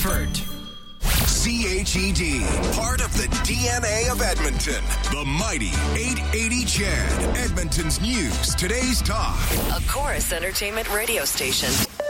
Brantford. CHED, part of the DNA of Edmonton. The mighty 880 CHED, Edmonton's news, today's talk. A Chorus Entertainment radio station.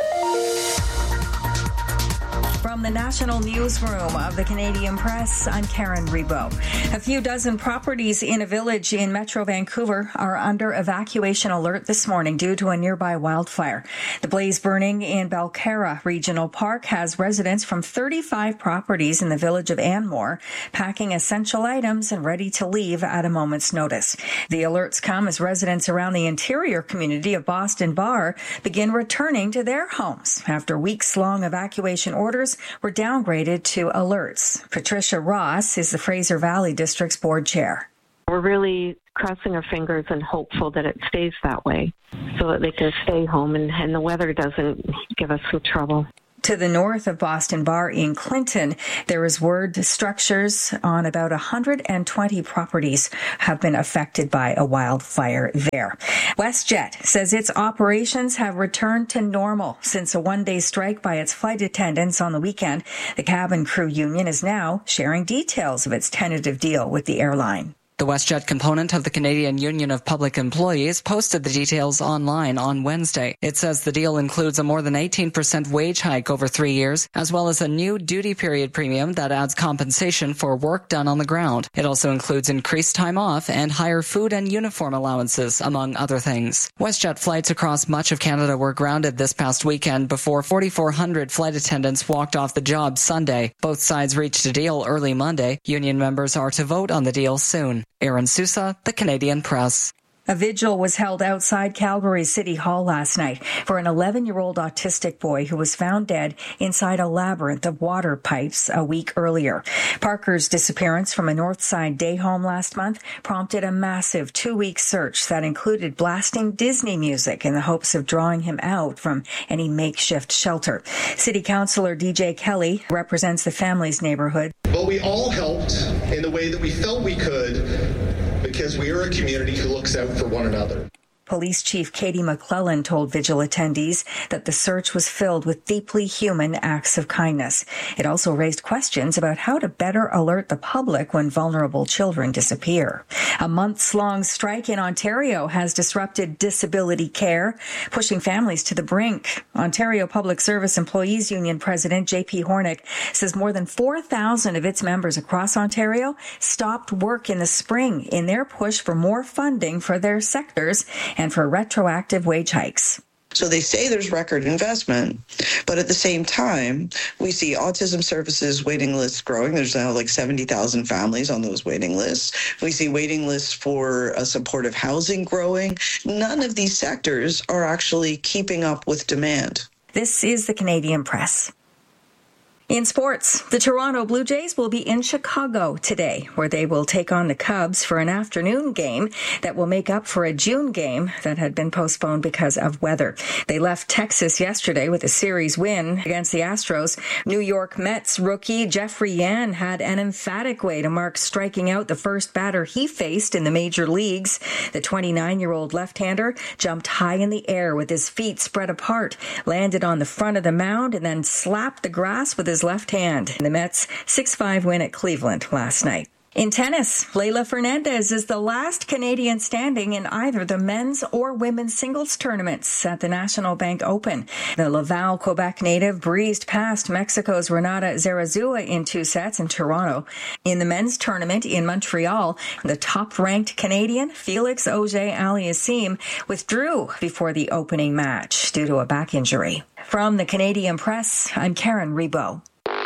From the National Newsroom of the Canadian Press, I'm Karen Rebo. A few dozen properties in a village in Metro Vancouver are under evacuation alert this morning due to a nearby wildfire. The blaze burning in Belcarra Regional Park has residents from 35 properties in the village of Anmore packing essential items and ready to leave at a moment's notice. The alerts come as residents around the interior community of Boston Bar begin returning to their homes after weeks-long evacuation orders were downgraded to alerts. Patricia Ross is the Fraser Valley District's board chair. We're really crossing our fingers and hopeful that it stays that way so that they can stay home and the weather doesn't give us some trouble. To the north of Boston Bar in Clinton, there is word structures on about 120 properties have been affected by a wildfire there. WestJet says its operations have returned to normal since a one-day strike by its flight attendants on the weekend. The cabin crew union is now sharing details of its tentative deal with the airline. The WestJet component of the Canadian Union of Public Employees posted the details online on Wednesday. It says the deal includes a more than 18% wage hike over 3 years, as well as a new duty period premium that adds compensation for work done on the ground. It also includes increased time off and higher food and uniform allowances, among other things. WestJet flights across much of Canada were grounded this past weekend before 4,400 flight attendants walked off the job Sunday. Both sides reached a deal early Monday. Union members are to vote on the deal soon. Aaron Sousa, the Canadian Press. A vigil was held outside Calgary City Hall last night for an 11-year-old autistic boy who was found dead inside a labyrinth of water pipes a week earlier. Parker's disappearance from a Northside day home last month prompted a massive 2-week search that included blasting Disney music in the hopes of drawing him out from any makeshift shelter. City Councillor DJ Kelly represents the family's neighborhood. But we all helped in the way that we felt we could, because we are a community who looks out for one another. Police Chief Katie McClellan told vigil attendees that the search was filled with deeply human acts of kindness. It also raised questions about how to better alert the public when vulnerable children disappear. A months-long strike in Ontario has disrupted disability care, pushing families to the brink. Ontario Public Service Employees Union President J.P. Hornick says more than 4,000 of its members across Ontario stopped work in the spring in their push for more funding for their sectors and for retroactive wage hikes. So they say there's record investment, but at the same time, we see autism services waiting lists growing. There's now like 70,000 families on those waiting lists. We see waiting lists for supportive housing growing. None of these sectors are actually keeping up with demand. This is the Canadian Press. In sports, the Toronto Blue Jays will be in Chicago today, where they will take on the Cubs for an afternoon game that will make up for a June game that had been postponed because of weather. They left Texas yesterday with a series win against the Astros. New York Mets rookie Jeffrey Yan had an emphatic way to mark striking out the first batter he faced in the major leagues. The 29-year-old left-hander jumped high in the air with his feet spread apart, landed on the front of the mound, and then slapped the grass with his left hand. The Mets' 6-5 win at Cleveland last night. In tennis, Leylah Fernandez is the last Canadian standing in either the men's or women's singles tournaments at the National Bank Open. The Laval, Quebec native breezed past Mexico's Renata Zarazua in 2 sets in Toronto. In the men's tournament in Montreal, the top-ranked Canadian Felix Auger-Aliassime withdrew before the opening match due to a back injury. From the Canadian Press, I'm Karen Rebo.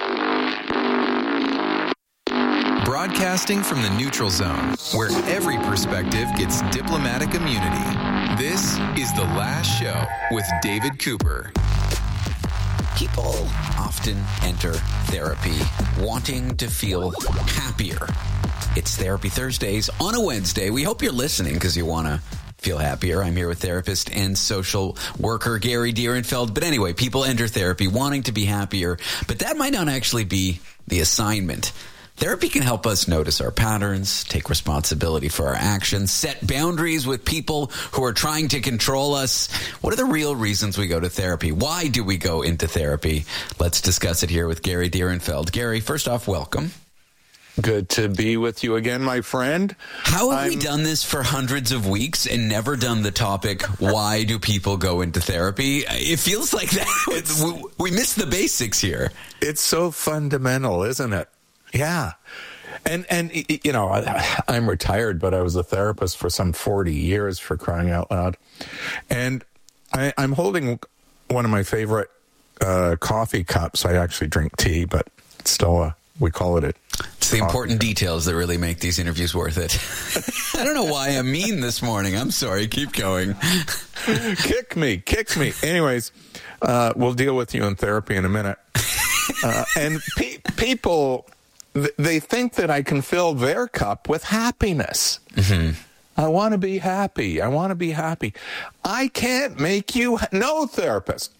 Broadcasting from the neutral zone, where every perspective gets diplomatic immunity. This is The Last Show with David Cooper. People often enter therapy wanting to feel happier. It's Therapy Thursdays on a Wednesday. We hope you're listening because you want to feel happier. I'm here with therapist and social worker Gary Dierenfeld. But anyway, people enter therapy wanting to be happier, but that might not actually be the assignment. Therapy can help us notice our patterns, take responsibility for our actions, set boundaries with people who are trying to control us. What are the real reasons we go to therapy? Why do we go into therapy? Let's discuss it here with Gary Dierenfeld. Gary, first off, welcome. Good to be with you again, my friend. How have we done this for hundreds of weeks and never done the topic, why do people go into therapy? It feels like that. We missed the basics here. It's so fundamental, isn't it? Yeah. And you know, I'm retired, but I was a therapist for some 40 years, for crying out loud. And I'm holding one of my favorite coffee cups. I actually drink tea, but still, we call it It's the important details that really make these interviews worth it. I don't know why I'm mean this morning. I'm sorry. Keep going. Kick me. Anyways, we'll deal with you in therapy in a minute. And people, they think that I can fill their cup with happiness. Mm-hmm. I want to be happy. I can't make you. No therapist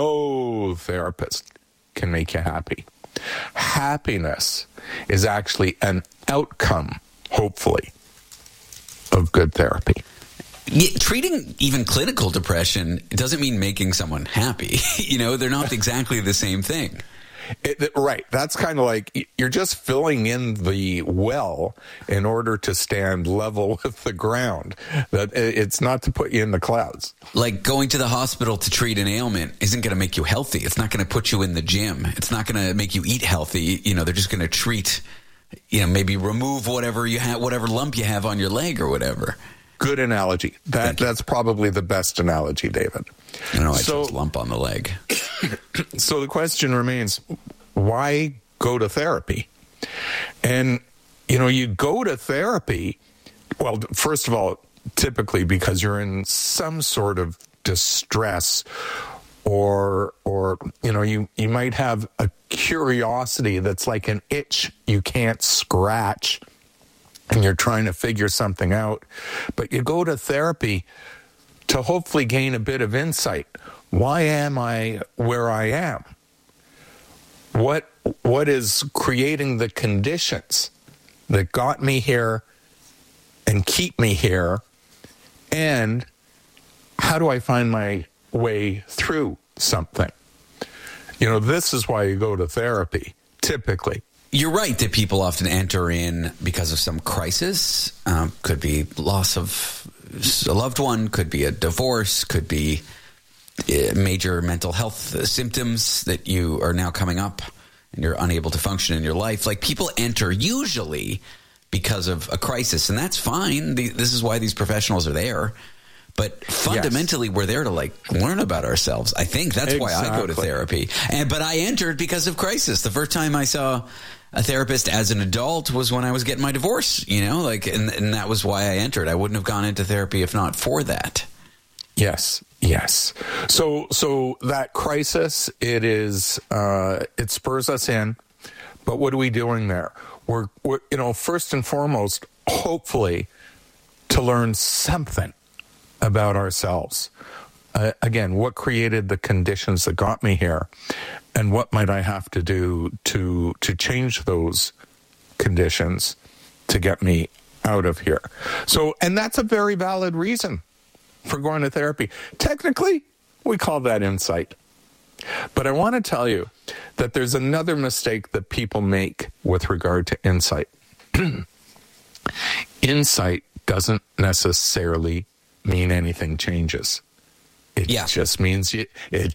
can make you happy. Happiness is actually an outcome, hopefully, of good therapy. Yeah, treating even clinical depression doesn't mean making someone happy. You know, they're not exactly the same thing. Right. That's kind of like you're just filling in the well in order to stand level with the ground. That it's not to put you in the clouds. Like going to the hospital to treat an ailment isn't going to make you healthy. It's not going to put you in the gym. It's not going to make you eat healthy. You know, they're just going to treat, you know, maybe remove whatever you have, whatever lump you have on your leg or whatever. Good analogy. That's probably the best analogy, David. I know, I chose lump on the leg. So the question remains, why go to therapy? And, you know, you go to therapy, well, first of all, typically because you're in some sort of distress or you know, you might have a curiosity that's like an itch you can't scratch and you're trying to figure something out. But you go to therapy to hopefully gain a bit of insight. Why am I where I am? What is creating the conditions that got me here and keep me here? And how do I find my way through something? You know, this is why you go to therapy, typically. You're right that people often enter in because of some crisis. Could be loss of a loved one, could be a divorce, could be major mental health symptoms that you are now coming up and you're unable to function in your life. Like, people enter usually because of a crisis, and that's fine. This is why these professionals are there. But fundamentally, we're there to learn about ourselves. I think that's why I go to therapy. But I entered because of crisis. The first time I saw a therapist as an adult was when I was getting my divorce, you know, and that was why I entered. I wouldn't have gone into therapy if not for that. Yes. So that crisis, it spurs us in. But what are we doing there? We're you know, first and foremost, hopefully, to learn something about ourselves. Again, what created the conditions that got me here, and what might I have to do to change those conditions to get me out of here? So, and that's a very valid reason for going to therapy. Technically, we call that insight. But I want to tell you that there's another mistake that people make with regard to insight. Insight doesn't necessarily mean anything changes. It just means you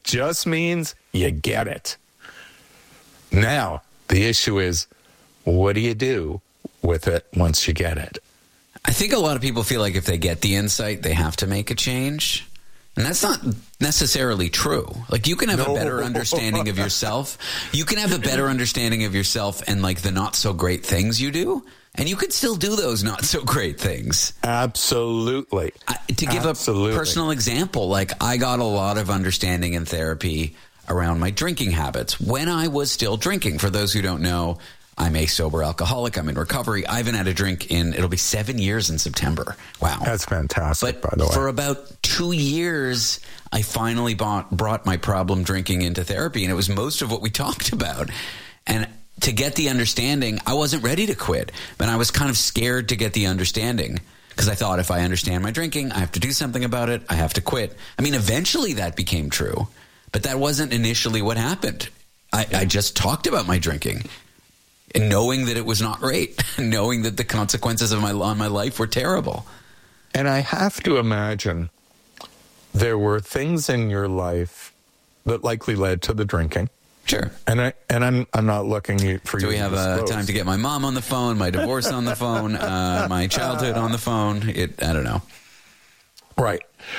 get it. Now, the issue is, what do you do with it once you get it? I think a lot of people feel like if they get the insight, they have to make a change. And that's not necessarily true. Like, you can have a better understanding of yourself. You can have a better understanding of yourself and the not so great things you do. And you could still do those not so great things. Absolutely. To give a personal example, I got a lot of understanding in therapy around my drinking habits when I was still drinking. For those who don't know, I'm a sober alcoholic. I'm in recovery. I haven't had a drink it'll be 7 years in September. Wow. That's fantastic, by the way. For about 2 years, I finally brought my problem drinking into therapy, and it was most of what we talked about. And to get the understanding, I wasn't ready to quit. But I was kind of scared to get the understanding because I thought if I understand my drinking, I have to do something about it. I have to quit. I mean, eventually that became true, but that wasn't initially what happened. I just talked about my drinking and knowing that it was not great, knowing that the consequences on my life were terrible. And I have to imagine there were things in your life that likely led to the drinking. Sure. And I'm not looking for you. Do we have time to get my mom on the phone, my divorce on the phone, my childhood on the phone? I don't know. Right.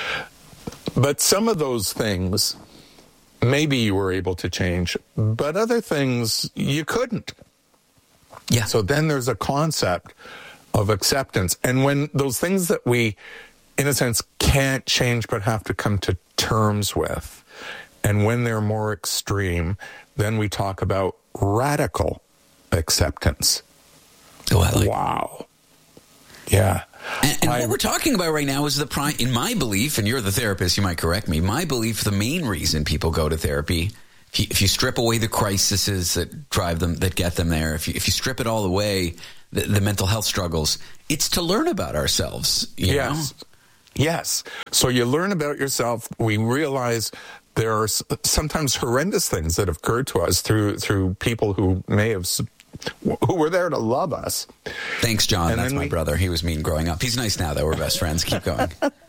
But some of those things, maybe you were able to change, but other things you couldn't. Yeah. So then there's a concept of acceptance. And when those things that we, in a sense, can't change but have to come to terms with, and when they're more extreme, then we talk about radical acceptance. Oh, I like wow. Yeah. And what we're talking about right now is in my belief, and you're the therapist, you might correct me, my belief, the main reason people go to therapy, if you strip away the crises that drive them, that get them there, if you strip it all away, the mental health struggles, it's to learn about ourselves. You know? Yes. So you learn about yourself. We realize there are sometimes horrendous things that have occurred to us through people who were there to love us. Thanks, John. And that's my brother. He was mean growing up. He's nice now, though. We're best friends. Keep going.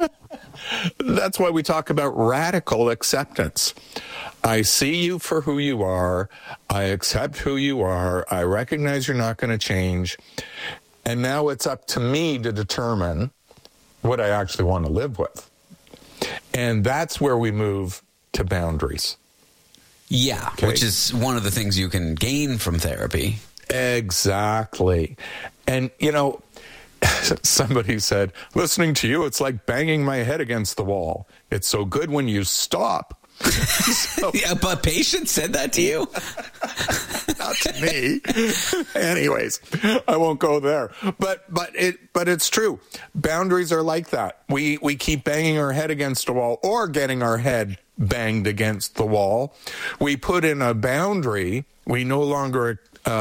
That's why we talk about radical acceptance. I see you for who you are. I accept who you are. I recognize you're not going to change. And now it's up to me to determine what I actually want to live with. And that's where we move to boundaries. Yeah, okay. Which is one of the things you can gain from therapy. Exactly. And, somebody said, listening to you, it's like banging my head against the wall. It's so good when you stop. Yeah, but patient said that to you? Not to me. Anyways, I won't go there. But it's true. Boundaries are like that. We keep banging our head against a wall or getting our head banged against the wall. We put in a boundary. We no longer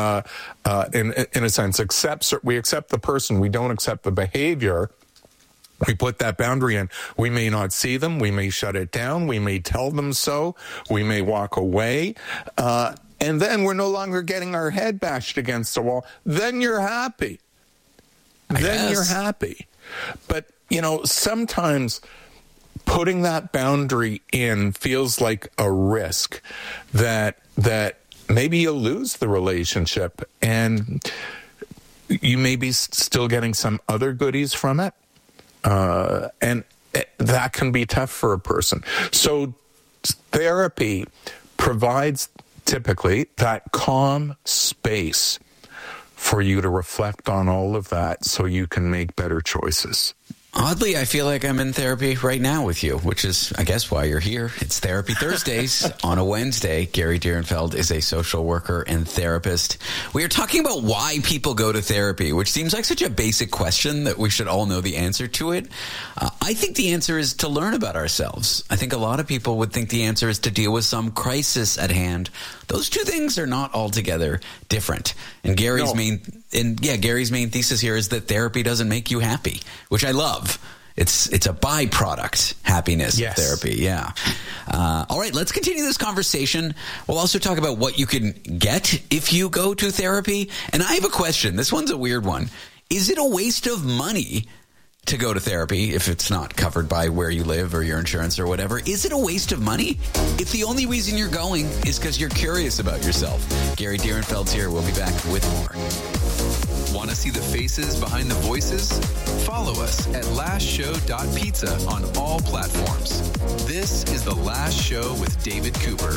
in a sense we accept the person. We don't accept the behavior. We put that boundary in. We may not see them. We may shut it down. We may tell them so. We may walk away. And then we're no longer getting our head bashed against the wall. Then you're happy. You're happy. But, sometimes putting that boundary in feels like a risk that maybe you'll lose the relationship and you may be still getting some other goodies from it. And that can be tough for a person. So therapy provides typically that calm space for you to reflect on all of that so you can make better choices. Oddly, I feel like I'm in therapy right now with you, which is, I guess, why you're here. It's Therapy Thursdays on a Wednesday. Gary Dierenfeld is a social worker and therapist. We are talking about why people go to therapy, which seems like such a basic question that we should all know the answer to it. I think the answer is to learn about ourselves. I think a lot of people would think the answer is to deal with some crisis at hand. Those two things are not altogether different. And Gary's main thesis here is that therapy doesn't make you happy, which I love. It's a byproduct, happiness of therapy. Yeah. All right, let's continue this conversation. We'll also talk about what you can get if you go to therapy. And I have a question. This one's a weird one. Is it a waste of money to go to therapy if it's not covered by where you live or your insurance or whatever? Is it a waste of money if the only reason you're going is because you're curious about yourself? Gary Dierenfeld's here. We'll be back with more. Want to see the faces behind the voices? Follow us at lastshow.pizza on all platforms. This is The Last Show with David Cooper.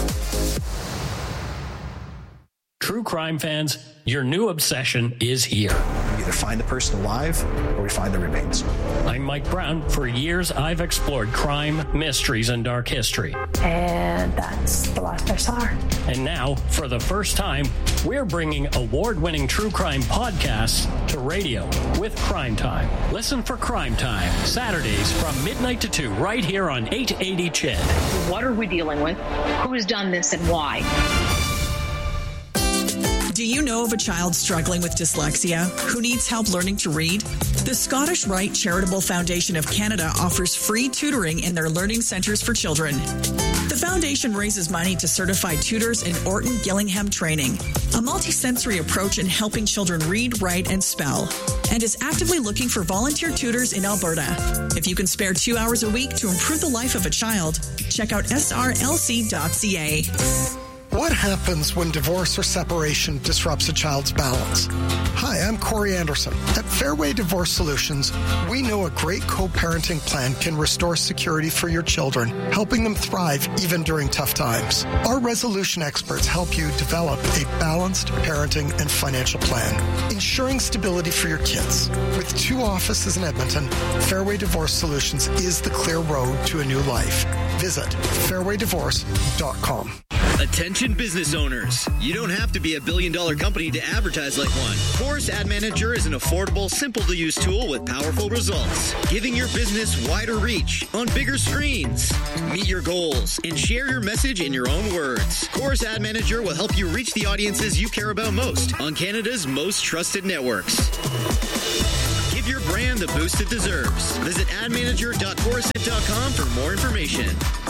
True crime fans, your new obsession is here. We either find the person alive or we find the remains. I'm Mike Brown. For years, I've explored crime, mysteries, and dark history. And that's the last I saw her. And now, for the first time, we're bringing award-winning true crime podcasts to radio with Crime Time. Listen for Crime Time, Saturdays from midnight to 2, right here on 880 CHED. What are we dealing with? Who has done this and why? Do you know of a child struggling with dyslexia who needs help learning to read? The Scottish Rite Charitable Foundation of Canada offers free tutoring in their learning centres for children. The foundation raises money to certify tutors in Orton Gillingham training, a multisensory approach in helping children read, write, and spell, and is actively looking for volunteer tutors in Alberta. If you can spare 2 hours a week to improve the life of a child, check out srlc.ca. What happens when divorce or separation disrupts a child's balance? Hi, I'm Corey Anderson. At Fairway Divorce Solutions, we know a great co-parenting plan can restore security for your children, helping them thrive even during tough times. Our resolution experts help you develop a balanced parenting and financial plan, ensuring stability for your kids. With 2 offices in Edmonton, Fairway Divorce Solutions is the clear road to a new life. Visit fairwaydivorce.com. Attention business owners. You don't have to be a billion-dollar company to advertise like one. Chorus Ad Manager is an affordable, simple-to-use tool with powerful results, giving your business wider reach on bigger screens. Meet your goals and share your message in your own words. Chorus Ad Manager will help you reach the audiences you care about most on Canada's most trusted networks. Give your brand the boost it deserves. Visit admanager.chorusit.com for more information.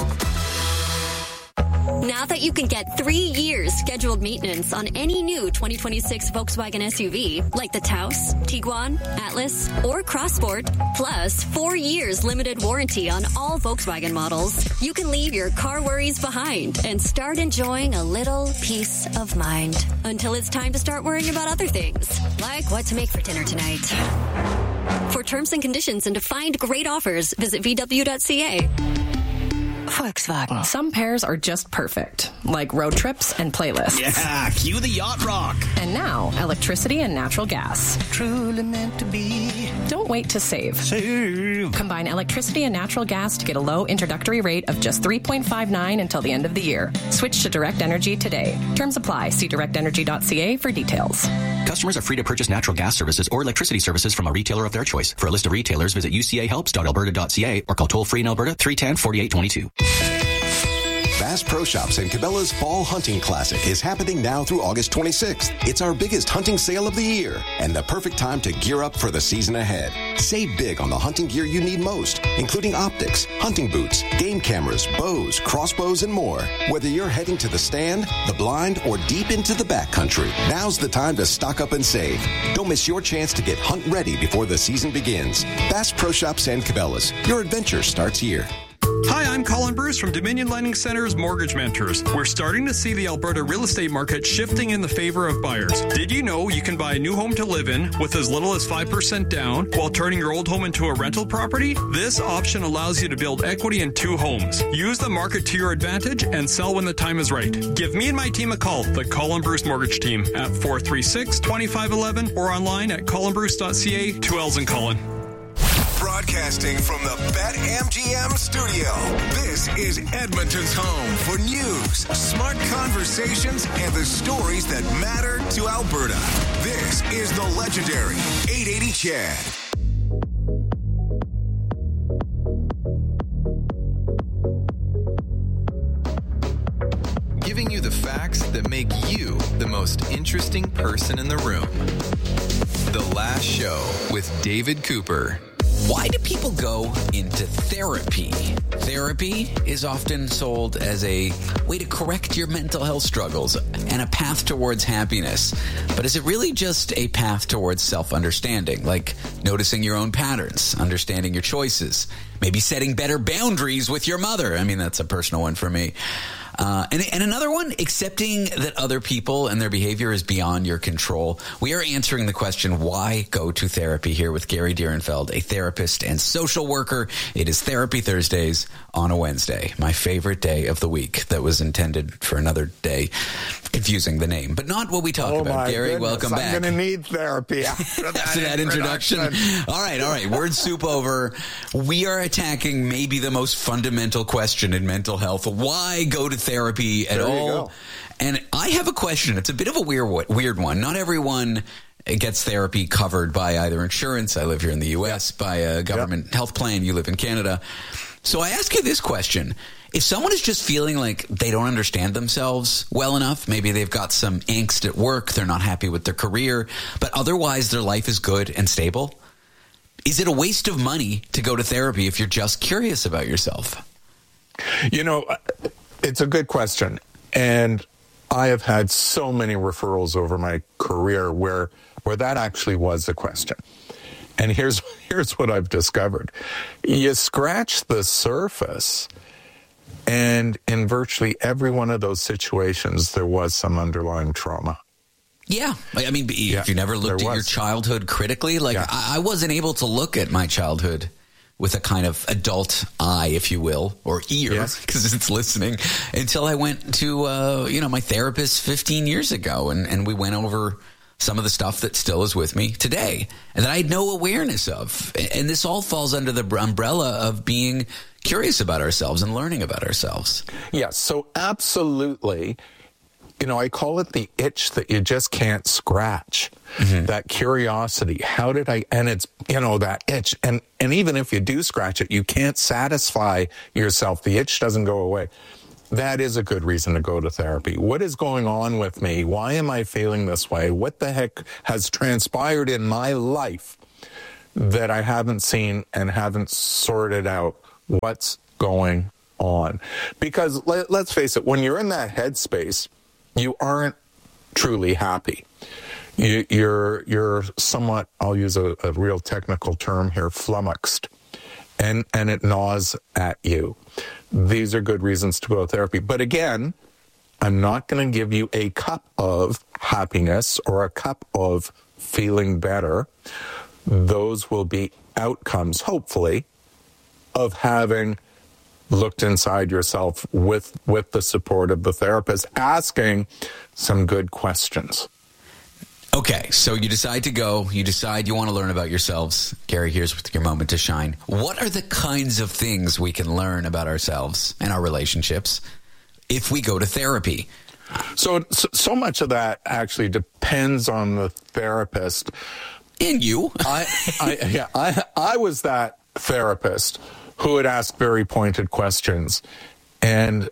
Now that you can get 3 years scheduled maintenance on any new 2026 Volkswagen SUV, like the Taos, Tiguan, Atlas, or Crossport, plus 4 years limited warranty on all Volkswagen models, you can leave your car worries behind and start enjoying a little peace of mind until it's time to start worrying about other things, like what to make for dinner tonight. For terms and conditions and to find great offers, visit VW.ca. Volkswagen. Some pairs are just perfect, like road trips and playlists. Yeah, cue the yacht rock. And now, electricity and natural gas. Truly meant to be. Don't wait to save. Combine electricity and natural gas to get a low introductory rate of just $3.59 until the end of the year. Switch to Direct Energy today. Terms apply. See directenergy.ca for details. Customers are free to purchase natural gas services or electricity services from a retailer of their choice. For a list of retailers, visit ucahelps.alberta.ca or call toll-free in Alberta 310-4822. Bass Pro Shops and Cabela's Fall Hunting Classic is happening now through August 26th. It's our biggest hunting sale of the year and the perfect time to gear up for the season ahead. Save big on the hunting gear you need most, including optics, hunting boots, game cameras, bows, crossbows, and more. Whether you're heading to the stand, the blind, or deep into the backcountry, now's the time to stock up and save. Don't miss your chance to get hunt ready before the season begins. Bass Pro Shops and Cabela's. Your adventure starts here. Hi, I'm Colin Bruce from Dominion Lending Center's Mortgage Mentors. We're starting to see the Alberta real estate market shifting in the favor of buyers. Did you know you can buy a new home to live in with as little as 5% down while turning your old home into a rental property? This option allows you to build equity in 2 homes. Use the market to your advantage and sell when the time is right. Give me and my team a call, the Colin Bruce Mortgage Team, at 436-2511 or online at colinbruce.ca, 2 L's in Colin. Broadcasting from the BetMGM studio, this is Edmonton's home for news, smart conversations, and the stories that matter to Alberta. This is the legendary 880 Chad. Giving you the facts that make you the most interesting person in the room. The Last Show with David Cooper. Why do people go into therapy? Therapy is often sold as a way to correct your mental health struggles and a path towards happiness. But is it really just a path towards self-understanding, like noticing your own patterns, understanding your choices, maybe setting better boundaries with your mother? I mean, that's a personal one for me. And another one, accepting that other people and their behavior is beyond your control. We are answering the question, why go to therapy, here with Gary Dierenfeld, a therapist and social worker. It is Therapy Thursdays on a Wednesday, my favorite day of the week that was intended for another day. Confusing the name, but not what we talk about. Gary, goodness, welcome back. I'm going to need therapy after that introduction. All right. Word soup over. We are attacking maybe the most fundamental question in mental health. Why go to therapy at all? And I have a question. It's a bit of a weird one. Not everyone gets therapy covered by either insurance. I live here in the U.S. by a government health plan. You live in Canada. So I ask you this question. If someone is just feeling like they don't understand themselves well enough, maybe they've got some angst at work, they're not happy with their career, but otherwise their life is good and stable, is it a waste of money to go to therapy if you're just curious about yourself? You know, it's a good question. And I have had so many referrals over my career where that actually was the question. And here's what I've discovered. You scratch the surface, and in virtually every one of those situations, there was some underlying trauma. Yeah. I mean, if you never looked at your childhood critically, I wasn't able to look at my childhood with a kind of adult eye, if you will, or ear, because it's listening, until I went to, my therapist 15 years ago, and we went over some of the stuff that still is with me today and that I had no awareness of. And this all falls under the umbrella of being curious about ourselves and learning about ourselves. Yes, so absolutely. You know, I call it the itch that you just can't scratch. Mm-hmm. That curiosity. How did I, and it's, that itch. And even if you do scratch it, you can't satisfy yourself. The itch doesn't go away. That is a good reason to go to therapy. What is going on with me? Why am I feeling this way? What the heck has transpired in my life that I haven't seen and haven't sorted out what's going on? Because let's face it, when you're in that headspace, you aren't truly happy. You're somewhat, I'll use a real technical term here, flummoxed, and it gnaws at you. These are good reasons to go to therapy. But again, I'm not going to give you a cup of happiness or a cup of feeling better. Those will be outcomes, hopefully, of having looked inside yourself with the support of the therapist, asking some good questions. Okay, so you decide to go. You decide you want to learn about yourselves. Gary, here's your moment to shine. What are the kinds of things we can learn about ourselves and our relationships if we go to therapy? So much of that actually depends on the therapist. And you. I was that therapist who would ask very pointed questions. And,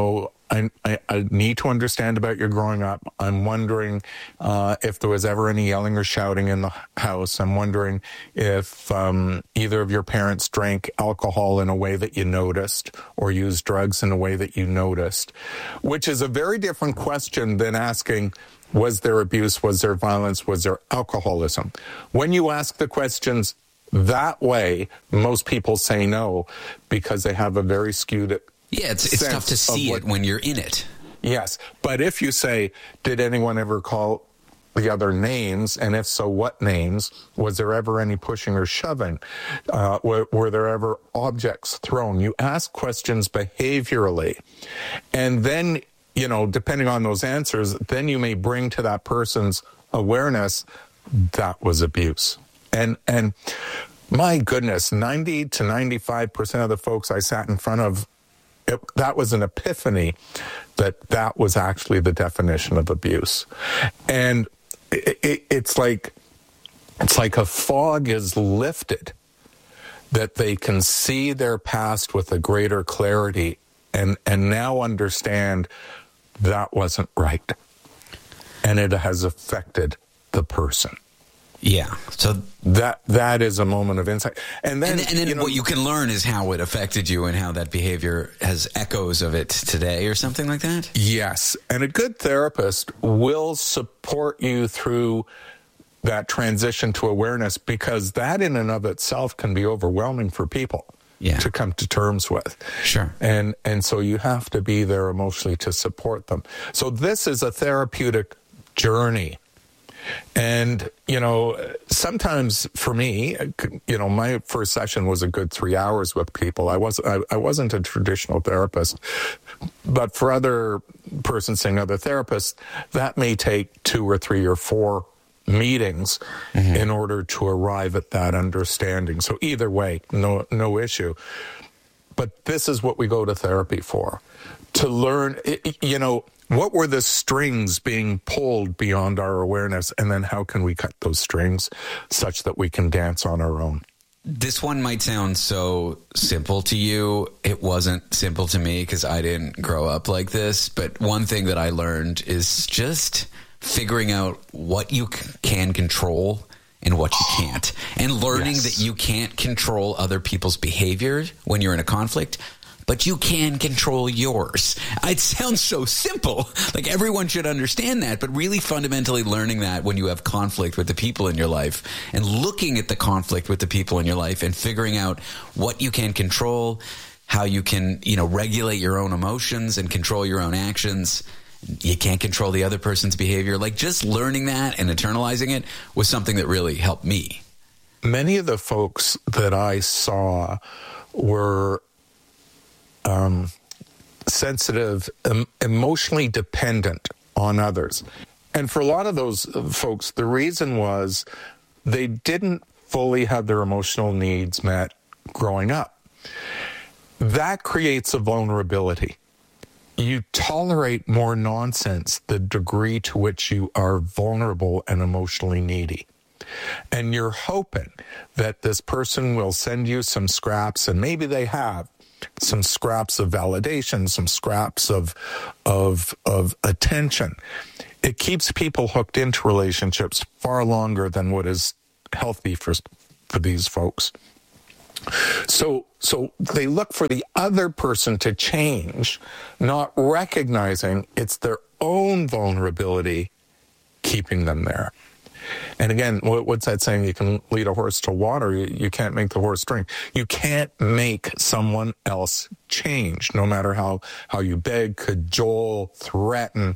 I need to understand about your growing up. I'm wondering if there was ever any yelling or shouting in the house. I'm wondering if either of your parents drank alcohol in a way that you noticed or used drugs in a way that you noticed, which is a very different question than asking, was there abuse, was there violence, was there alcoholism? When you ask the questions that way, most people say no because they have a very skewed it's tough to see it when you're in it. Yes. But if you say, did anyone ever call the other names? And if so, what names? Was there ever any pushing or shoving? Were there ever objects thrown? You ask questions behaviorally. And then, depending on those answers, then you may bring to that person's awareness that was abuse. And my goodness, 90 to 95% of the folks I sat in front of, that was an epiphany that was actually the definition of abuse. And it's like a fog is lifted, that they can see their past with a greater clarity and now understand that wasn't right. And it has affected the person. Yeah. So that is a moment of insight. And then what you can learn is how it affected you and how that behavior has echoes of it today or something like that? Yes. And a good therapist will support you through that transition to awareness, because that in and of itself can be overwhelming for people to come to terms with. Sure. And so you have to be there emotionally to support them. So this is a therapeutic journey. And, sometimes for me, my first session was a good 3 hours with people. I wasn't a traditional therapist, but for other persons seeing other therapists, that may take 2 or 3 or 4 meetings in order to arrive at that understanding. So either way, no issue. But this is what we go to therapy for, to learn, what were the strings being pulled beyond our awareness? And then how can we cut those strings such that we can dance on our own? This one might sound so simple to you. It wasn't simple to me because I didn't grow up like this. But one thing that I learned is just figuring out what you can control and what you can't. And learning that you can't control other people's behavior when you're in a conflict, but you can control yours. It sounds so simple. Like everyone should understand that, but really fundamentally learning that when you have conflict with the people in your life and looking at the conflict with the people in your life and figuring out what you can control, how you can, regulate your own emotions and control your own actions. You can't control the other person's behavior. Like just learning that and internalizing it was something that really helped me. Many of the folks that I saw were sensitive, emotionally dependent on others. And for a lot of those folks, the reason was they didn't fully have their emotional needs met growing up. That creates a vulnerability. You tolerate more nonsense the degree to which you are vulnerable and emotionally needy. And you're hoping that this person will send you some scraps, and maybe they have, some scraps of validation, some scraps of attention. It keeps people hooked into relationships far longer than what is healthy for these folks. So they look for the other person to change, not recognizing it's their own vulnerability keeping them there. And again, what's that saying? You can lead a horse to water. You can't make the horse drink. You can't make someone else change, no matter how you beg, cajole, threaten.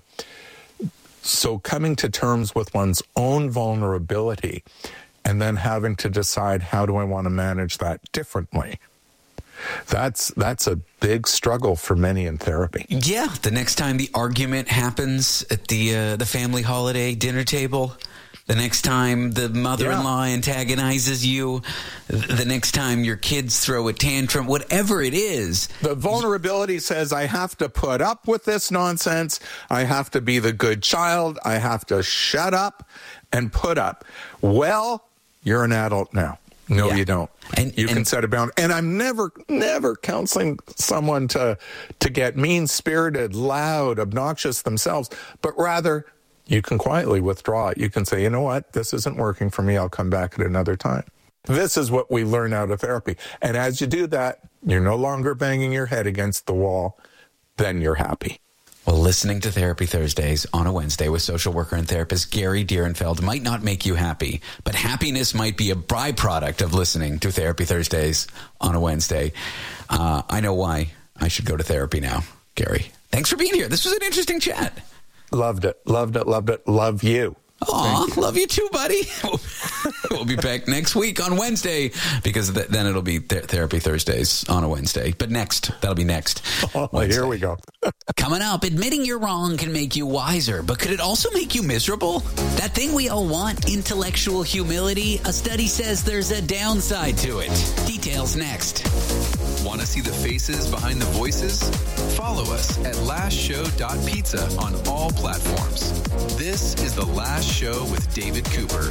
So coming to terms with one's own vulnerability and then having to decide, how do I want to manage that differently? That's a big struggle for many in therapy. Yeah, the next time the argument happens at the family holiday dinner table, the next time the mother-in-law antagonizes you, the next time your kids throw a tantrum, whatever it is. The vulnerability says, I have to put up with this nonsense. I have to be the good child. I have to shut up and put up. Well, you're an adult now. No, you don't. And you can set a boundary. And I'm never counseling someone to get mean-spirited, loud, obnoxious themselves, but rather you can quietly withdraw it. You can say, you know what, this isn't working for me. I'll come back at another time. This is what we learn out of therapy. And as you do that, you're no longer banging your head against the wall. Then you're happy. Well, listening to Therapy Thursdays on a Wednesday with social worker and therapist Gary Dierenfeld might not make you happy, but happiness might be a byproduct of listening to Therapy Thursdays on a Wednesday. I know why I should go to therapy now, Gary. Thanks for being here. This was an interesting chat. Loved it. Love you. Aw, love you too, buddy. We'll be back next week on Wednesday because then it'll be Therapy Thursdays on a Wednesday. But that'll be next. Oh, here we go. Coming up, admitting you're wrong can make you wiser, but could it also make you miserable? That thing we all want, intellectual humility, a study says there's a downside to it. Details next. Want to see the faces behind the voices? Follow us at lastshow.pizza on all platforms. This is The Last Show with David Cooper.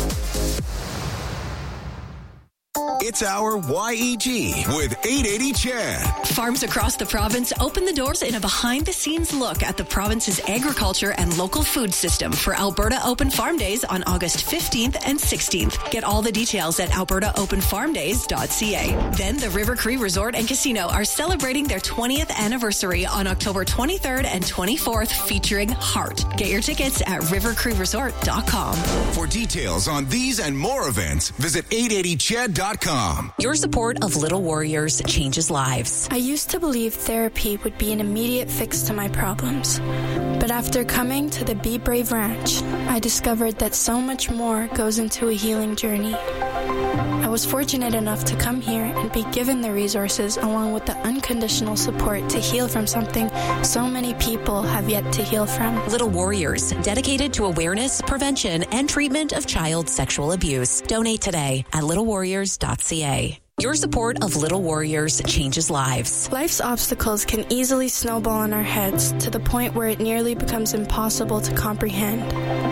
It's our YEG with 880 Chad. Farms across the province open the doors in a behind-the-scenes look at the province's agriculture and local food system for Alberta Open Farm Days on August 15th and 16th. Get all the details at albertaopenfarmdays.ca. Then the River Cree Resort and Casino are celebrating their 20th anniversary on October 23rd and 24th featuring Heart. Get your tickets at rivercreeresort.com. For details on these and more events, visit 880chad.com. Your support of Little Warriors changes lives. I used to believe therapy would be an immediate fix to my problems. But after coming to the Be Brave Ranch, I discovered that so much more goes into a healing journey. I was fortunate enough to come here and be given the resources along with the unconditional support to heal from something so many people have yet to heal from. Little Warriors, dedicated to awareness, prevention, and treatment of child sexual abuse. Donate today at littlewarriors.ca. Your support of Little Warriors changes lives. Life's obstacles can easily snowball in our heads to the point where it nearly becomes impossible to comprehend.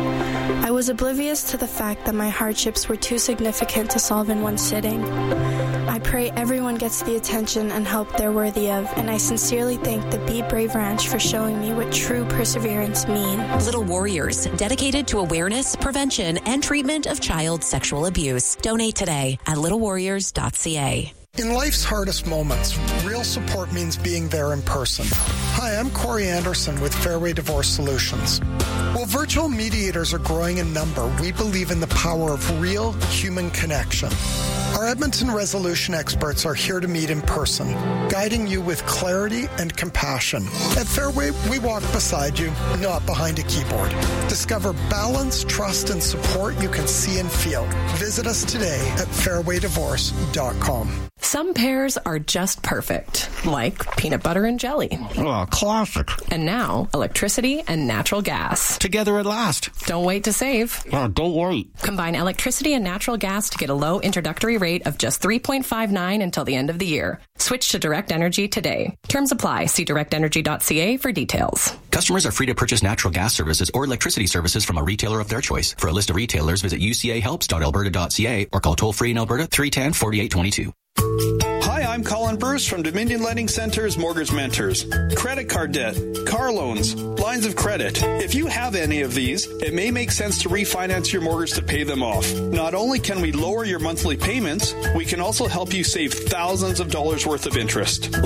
I was oblivious to the fact that my hardships were too significant to solve in one sitting. I pray everyone gets the attention and help they're worthy of, and I sincerely thank the Be Brave Ranch for showing me what true perseverance means. Little Warriors, dedicated to awareness, prevention, and treatment of child sexual abuse. Donate today at littlewarriors.ca. In life's hardest moments, real support means being there in person. Hi, I'm Corey Anderson with Fairway Divorce Solutions. While virtual mediators are growing in number, we believe in the power of real human connection. Our Edmonton resolution experts are here to meet in person, guiding you with clarity and compassion. At Fairway, we walk beside you, not behind a keyboard. Discover balance, trust, and support you can see and feel. Visit us today at fairwaydivorce.com. Some pairs are just perfect, like peanut butter and jelly. Oh, classic. And now, electricity and natural gas. Together at last. Don't wait to save. Oh, don't wait. Combine electricity and natural gas to get a low introductory rate of just $3.59 until the end of the year. Switch to Direct Energy today. Terms apply. See directenergy.ca for details. Customers are free to purchase natural gas services or electricity services from a retailer of their choice. For a list of retailers, visit ucahelps.alberta.ca or call toll-free in Alberta 310-4822. Hi, I'm Colin Bruce from Dominion Lending Center's Mortgage Mentors. Credit card debt, car loans, lines of credit. If you have any of these, it may make sense to refinance your mortgage to pay them off. Not only can we lower your monthly payments, we can also help you save thousands of dollars worth of interest.